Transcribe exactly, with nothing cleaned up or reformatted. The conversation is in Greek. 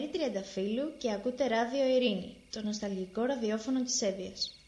Μαρή Τριανταφύλλου και ακούτε Ράδιο Ειρήνη, το νοσταλγικό ραδιόφωνο της Εύβοιας.